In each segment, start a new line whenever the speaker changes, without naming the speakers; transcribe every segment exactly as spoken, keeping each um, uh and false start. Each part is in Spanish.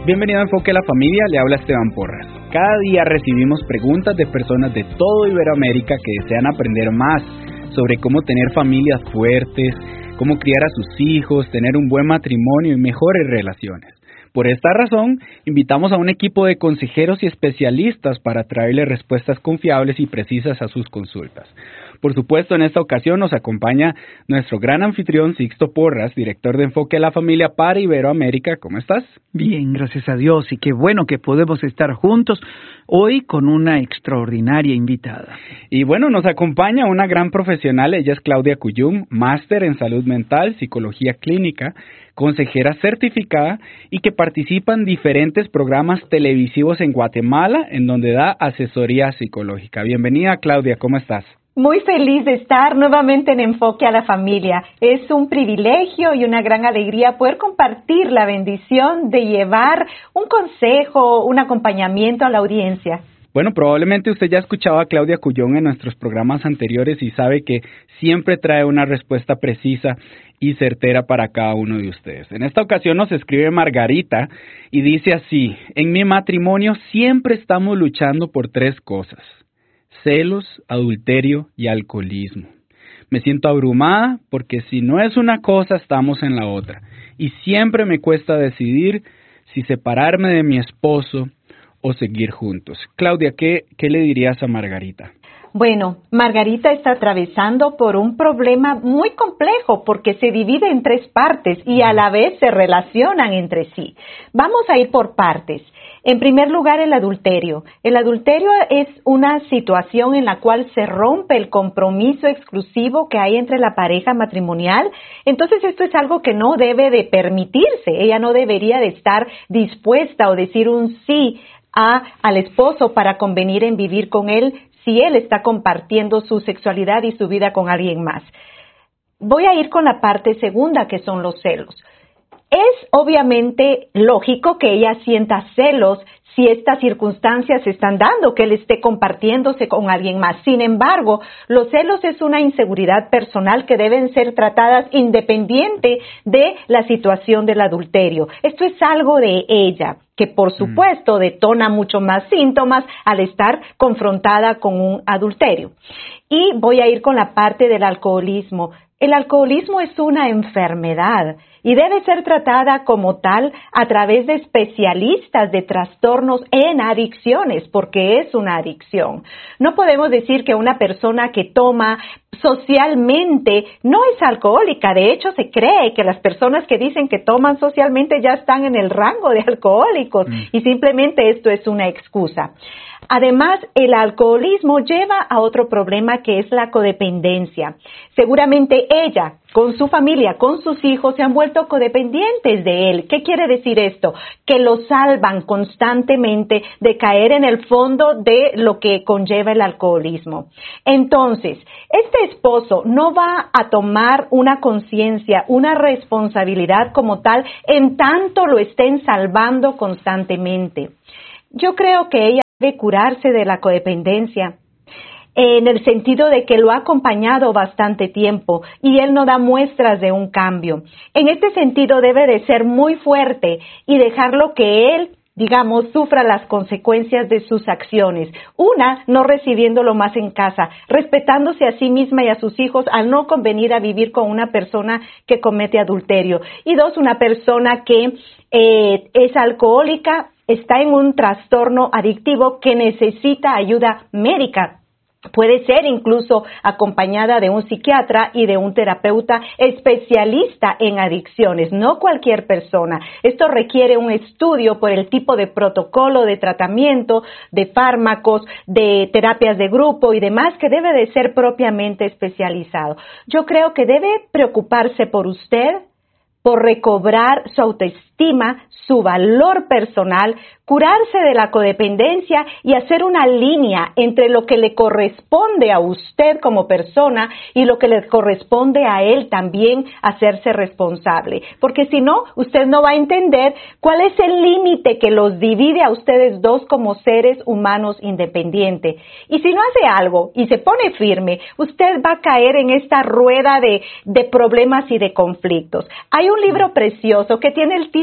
Bienvenido a Enfoque a la Familia, le habla Esteban Porras. Cada día recibimos preguntas de personas de todo Iberoamérica que desean aprender más sobre cómo tener familias fuertes, cómo criar a sus hijos, tener un buen matrimonio y mejores relaciones. Por esta razón, invitamos a un equipo de consejeros y especialistas para traerles respuestas confiables y precisas a sus consultas. Por supuesto, en esta ocasión nos acompaña nuestro gran anfitrión Sixto Porras, director de Enfoque a la Familia para Iberoamérica. ¿Cómo estás?
Bien, gracias a Dios, y qué bueno que podemos estar juntos hoy con una extraordinaria invitada.
Y bueno, nos acompaña una gran profesional, ella es Claudia Cuyum, máster en salud mental, psicología clínica, consejera certificada y que participa en diferentes programas televisivos en Guatemala, en donde da asesoría psicológica. Bienvenida, Claudia, ¿cómo estás?
Muy feliz de estar nuevamente en Enfoque a la Familia. Es un privilegio y una gran alegría poder compartir la bendición de llevar un consejo, un acompañamiento a la audiencia.
Bueno, probablemente usted ya escuchaba a Claudia Cuyón en nuestros programas anteriores y sabe que siempre trae una respuesta precisa y certera para cada uno de ustedes. En esta ocasión nos escribe Margarita y dice así: en mi matrimonio siempre estamos luchando por tres cosas: celos, adulterio y alcoholismo. Me siento abrumada porque si no es una cosa, estamos en la otra. Y siempre me cuesta decidir si separarme de mi esposo o seguir juntos. Claudia, ¿qué, qué le dirías a Margarita?
Bueno, Margarita está atravesando por un problema muy complejo porque se divide en tres partes y a la vez se relacionan entre sí. Vamos a ir por partes. En primer lugar, el adulterio. El adulterio es una situación en la cual se rompe el compromiso exclusivo que hay entre la pareja matrimonial. Entonces, esto es algo que no debe de permitirse. Ella no debería de estar dispuesta o decir un sí a, al esposo para convenir en vivir con él si él está compartiendo su sexualidad y su vida con alguien más. Voy a ir con la parte segunda, que son los celos. Es obviamente lógico que ella sienta celos si estas circunstancias se están dando, que él esté compartiéndose con alguien más. Sin embargo, los celos es una inseguridad personal que deben ser tratadas independiente de la situación del adulterio. Esto es algo de ella, que por supuesto detona mucho más síntomas al estar confrontada con un adulterio. Y voy a ir con la parte del alcoholismo. El alcoholismo es una enfermedad y debe ser tratada como tal a través de especialistas de trastornos en adicciones, porque es una adicción. No podemos decir que una persona que toma socialmente no es alcohólica. De hecho, se cree que las personas que dicen que toman socialmente ya están en el rango de alcohólicos mm. y simplemente esto es una excusa. Además, el alcoholismo lleva a otro problema que es la codependencia. Seguramente ella, con su familia, con sus hijos, se han vuelto codependientes de él. ¿Qué quiere decir esto? Que lo salvan constantemente de caer en el fondo de lo que conlleva el alcoholismo. Entonces, este esposo no va a tomar una conciencia, una responsabilidad como tal, en tanto lo estén salvando constantemente. Yo creo que ella debe curarse de la codependencia, en el sentido de que lo ha acompañado bastante tiempo y él no da muestras de un cambio. En este sentido debe de ser muy fuerte y dejarlo que él, digamos, sufra las consecuencias de sus acciones. Una, no recibiéndolo más en casa, respetándose a sí misma y a sus hijos al no convenir a vivir con una persona que comete adulterio. Y dos, una persona que eh, es alcohólica, está en un trastorno adictivo que necesita ayuda médica. Puede ser incluso acompañada de un psiquiatra y de un terapeuta especialista en adicciones, no cualquier persona. Esto requiere un estudio por el tipo de protocolo de tratamiento, de fármacos, de terapias de grupo y demás que debe de ser propiamente especializado. Yo creo que debe preocuparse por usted, por recobrar su autoestima, su valor personal, curarse de la codependencia y hacer una línea entre lo que le corresponde a usted como persona y lo que le corresponde a él también hacerse responsable. Porque si no, usted no va a entender cuál es el límite que los divide a ustedes dos como seres humanos independientes. Y si no hace algo y se pone firme, usted va a caer en esta rueda de, de problemas y de conflictos. Hay un libro precioso que tiene el título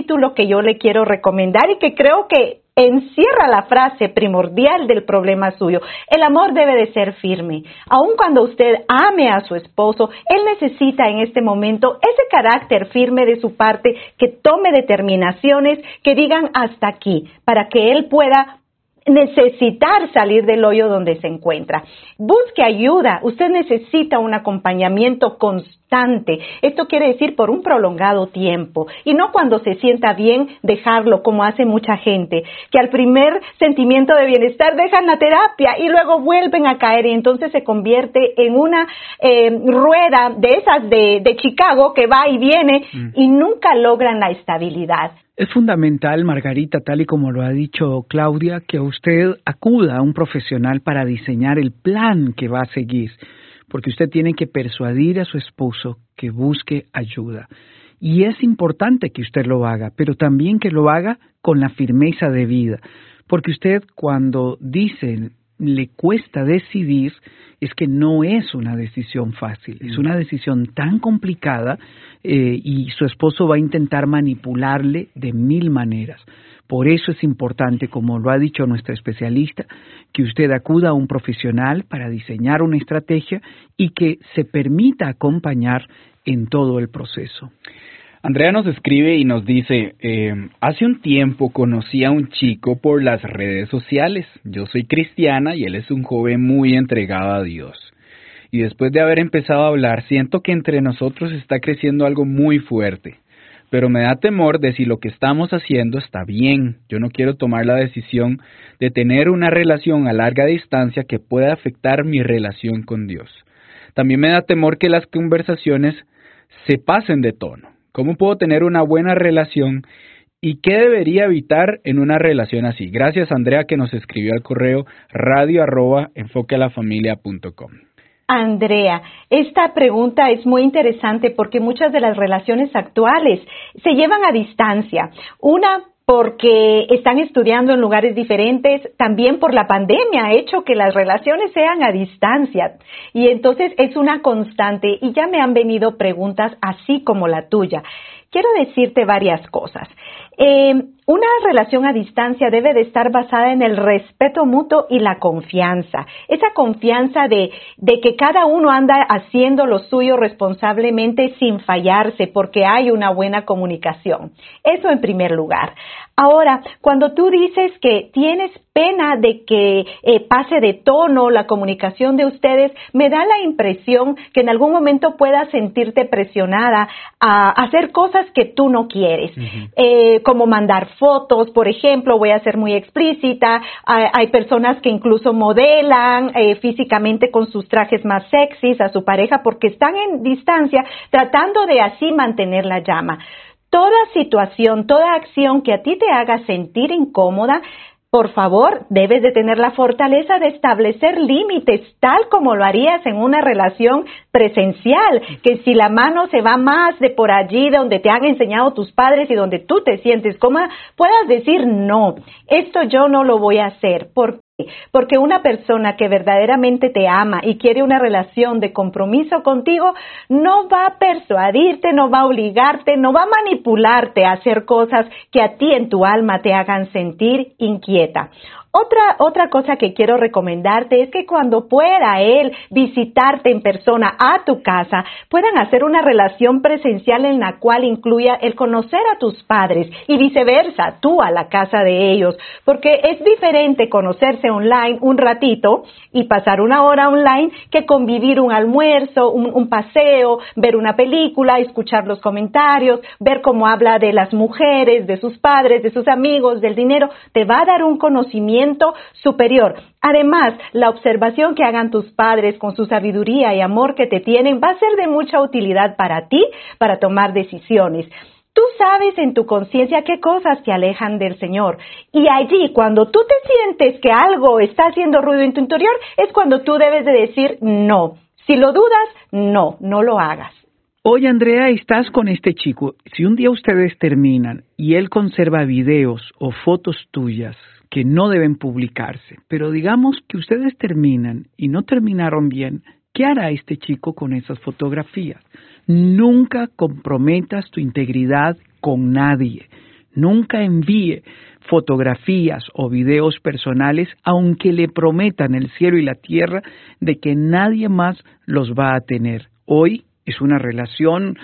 título que yo le quiero recomendar y que creo que encierra la frase primordial del problema suyo. El amor debe de ser firme. Aun cuando usted ame a su esposo, él necesita en este momento ese carácter firme de su parte, que tome determinaciones que digan hasta aquí, para que él pueda necesitar salir del hoyo donde se encuentra. Busque ayuda. Usted necesita un acompañamiento constante. Esto quiere decir por un prolongado tiempo. Y no cuando se sienta bien dejarlo, como hace mucha gente, que al primer sentimiento de bienestar dejan la terapia y luego vuelven a caer y entonces se convierte en una eh, rueda de esas de, de Chicago que va y viene mm. y nunca logran la estabilidad.
Es fundamental, Margarita, tal y como lo ha dicho Claudia, que usted acuda a un profesional para diseñar el plan que va a seguir, porque usted tiene que persuadir a su esposo que busque ayuda. Y es importante que usted lo haga, pero también que lo haga con la firmeza de vida, porque usted cuando dice le cuesta decidir, es que no es una decisión fácil, es una decisión tan complicada eh, y su esposo va a intentar manipularle de mil maneras. Por eso es importante, como lo ha dicho nuestra especialista, que usted acuda a un profesional para diseñar una estrategia y que se permita acompañar en todo el proceso.
Andrea nos escribe y nos dice, eh, hace un tiempo conocí a un chico por las redes sociales. Yo soy cristiana y él es un joven muy entregado a Dios. Y después de haber empezado a hablar, siento que entre nosotros está creciendo algo muy fuerte. Pero me da temor de si lo que estamos haciendo está bien. Yo no quiero tomar la decisión de tener una relación a larga distancia que pueda afectar mi relación con Dios. También me da temor que las conversaciones se pasen de tono. ¿Cómo puedo tener una buena relación y qué debería evitar en una relación así? Gracias, Andrea, que nos escribió al correo radio arroba enfoquealafamilia punto com.
Andrea, esta pregunta es muy interesante porque muchas de las relaciones actuales se llevan a distancia. Una, porque están estudiando en lugares diferentes, también por la pandemia ha hecho que las relaciones sean a distancia. Y entonces es una constante y ya me han venido preguntas así como la tuya. Quiero decirte varias cosas. Eh, una relación a distancia debe de estar basada en el respeto mutuo y la confianza. Esa confianza de, de que cada uno anda haciendo lo suyo responsablemente sin fallarse porque hay una buena comunicación. Eso en primer lugar. Ahora, cuando tú dices que tienes pena de que eh, pase de tono la comunicación de ustedes, me da la impresión que en algún momento puedas sentirte presionada a hacer cosas que tú no quieres, uh-huh. eh, como mandar fotos, por ejemplo, voy a ser muy explícita, hay, hay personas que incluso modelan eh, físicamente con sus trajes más sexys a su pareja porque están en distancia tratando de así mantener la llama. Toda situación, toda acción que a ti te haga sentir incómoda, por favor, debes de tener la fortaleza de establecer límites, tal como lo harías en una relación presencial, que si la mano se va más de por allí donde te han enseñado tus padres y donde tú te sientes cómoda, puedas decir no, esto yo no lo voy a hacer. ¿Por qué? Porque una persona que verdaderamente te ama y quiere una relación de compromiso contigo, no va a persuadirte, no va a obligarte, no va a manipularte a hacer cosas que a ti en tu alma te hagan sentir inquieta. Otra, otra cosa que quiero recomendarte es que cuando pueda él visitarte en persona a tu casa, puedan hacer una relación presencial en la cual incluya el conocer a tus padres y viceversa, tú a la casa de ellos, porque es diferente conocerse online un ratito y pasar una hora online que convivir un almuerzo, un, un paseo, ver una película, escuchar los comentarios, ver cómo habla de las mujeres, de sus padres, de sus amigos, del dinero, te va a dar un conocimiento superior. Además, la observación que hagan tus padres con su sabiduría y amor que te tienen va a ser de mucha utilidad para ti, para tomar decisiones. Tú sabes en tu conciencia qué cosas te alejan del Señor. Y allí, cuando tú te sientes que algo está haciendo ruido en tu interior, es cuando tú debes de decir no. Si lo dudas, no, no lo hagas.
Oye, Andrea, estás con este chico. Si un día ustedes terminan y él conserva videos o fotos tuyas que no deben publicarse, pero digamos que ustedes terminan y no terminaron bien, ¿qué hará este chico con esas fotografías? Nunca comprometas tu integridad con nadie. Nunca envíe fotografías o videos personales, aunque le prometan el cielo y la tierra de que nadie más los va a tener. Hoy es una relación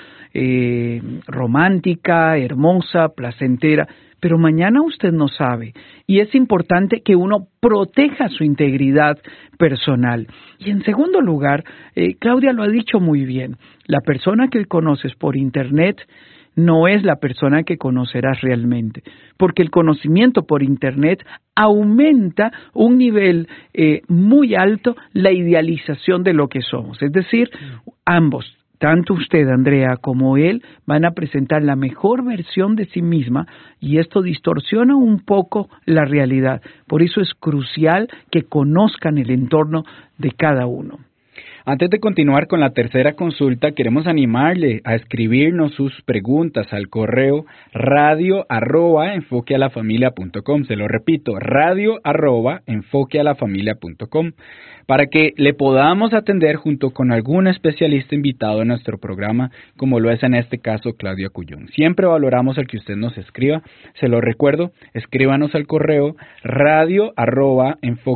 eh, romántica, hermosa, placentera, pero mañana usted no sabe. Y es importante que uno proteja su integridad personal. Y en segundo lugar, eh, Claudia lo ha dicho muy bien, la persona que conoces por Internet no es la persona que conocerás realmente, porque el conocimiento por Internet aumenta un nivel eh, muy alto la idealización de lo que somos. Es decir, ambos, tanto usted, Andrea, como él, van a presentar la mejor versión de sí misma y esto distorsiona un poco la realidad. Por eso es crucial que conozcan el entorno de cada uno.
Antes de continuar con la tercera consulta, queremos animarle a escribirnos sus preguntas al correo radio arroba enfoquealafamilia.com. Se lo repito, radio arroba enfoquealafamilia.com, para que le podamos atender junto con algún especialista invitado en nuestro programa, como lo es en este caso Claudia Cuyón. Siempre valoramos el que usted nos escriba. Se lo recuerdo, escríbanos al correo radio arroba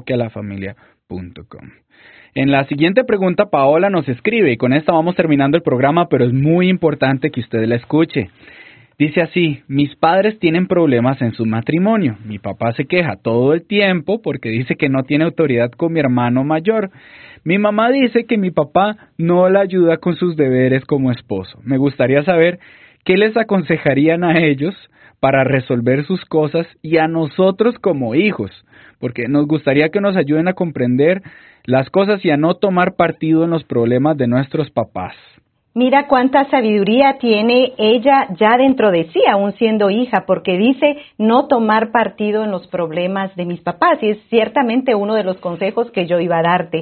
enfoquealafamilia.com. En la siguiente pregunta, Paola nos escribe, y con esta vamos terminando el programa, pero es muy importante que usted la escuche. Dice así: mis padres tienen problemas en su matrimonio. Mi papá se queja todo el tiempo porque dice que no tiene autoridad con mi hermano mayor. Mi mamá dice que mi papá no la ayuda con sus deberes como esposo. Me gustaría saber qué les aconsejarían a ellos para resolver sus cosas y a nosotros como hijos, porque nos gustaría que nos ayuden a comprender las cosas y a no tomar partido en los problemas de nuestros papás.
Mira cuánta sabiduría tiene ella ya dentro de sí, aún siendo hija, porque dice no tomar partido en los problemas de mis papás, y es ciertamente uno de los consejos que yo iba a darte.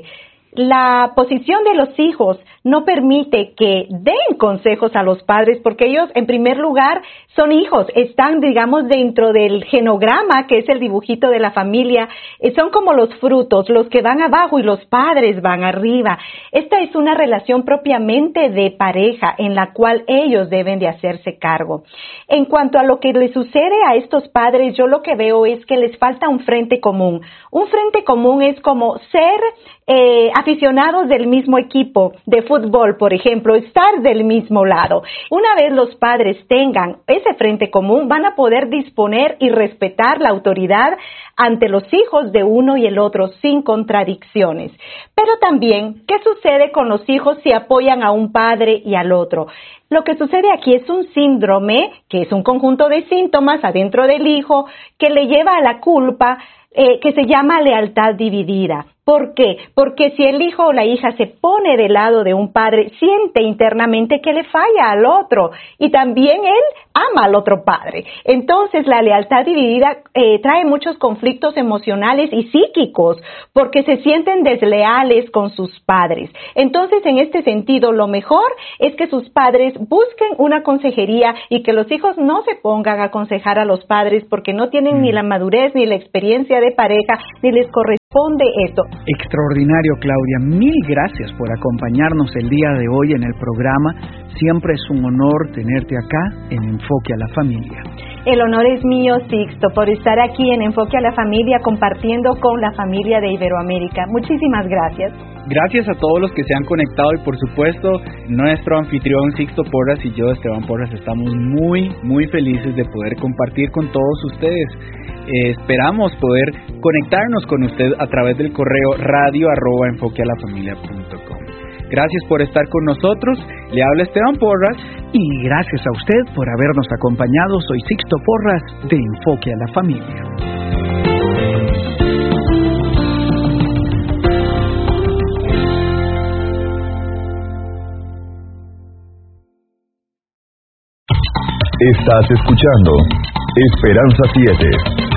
La posición de los hijos no permite que den consejos a los padres, porque ellos, en primer lugar, son hijos, están, digamos, dentro del genograma, que es el dibujito de la familia, son como los frutos, los que van abajo y los padres van arriba. Esta es una relación propiamente de pareja en la cual ellos deben de hacerse cargo. En cuanto a lo que le sucede a estos padres, yo lo que veo es que les falta un frente común. Un frente común es como ser eh, aficionados del mismo equipo de fútbol, por ejemplo, estar del mismo lado. Una vez los padres tengan ese frente común, van a poder disponer y respetar la autoridad ante los hijos de uno y el otro sin contradicciones. Pero también, ¿qué sucede con los hijos si apoyan a un padre y al otro? Lo que sucede aquí es un síndrome, que es un conjunto de síntomas adentro del hijo, que le lleva a la culpa, eh, que se llama lealtad dividida. ¿Por qué? Porque si el hijo o la hija se pone del lado de un padre, siente internamente que le falla al otro y también él ama al otro padre. Entonces la lealtad dividida eh, trae muchos conflictos emocionales y psíquicos porque se sienten desleales con sus padres. Entonces, en este sentido, lo mejor es que sus padres busquen una consejería y que los hijos no se pongan a aconsejar a los padres porque no tienen ni la madurez ni la experiencia de pareja ni les corresponde esto.
Extraordinario, Claudia. Mil gracias por acompañarnos el día de hoy en el programa. Siempre es un honor tenerte acá en Enfoque a la Familia.
El honor es mío, Sixto, por estar aquí en Enfoque a la Familia compartiendo con la familia de Iberoamérica. Muchísimas gracias.
Gracias a todos los que se han conectado y por supuesto nuestro anfitrión Sixto Porras y yo, Esteban Porras, estamos muy, muy felices de poder compartir con todos ustedes. Eh, esperamos poder conectarnos con usted a través del correo radio arroba enfoquealafamilia punto com. Gracias por estar con nosotros. Le habla Esteban Porras.
Y gracias a usted por habernos acompañado. Soy Sixto Porras de Enfoque a la Familia.
Estás escuchando Esperanza siete.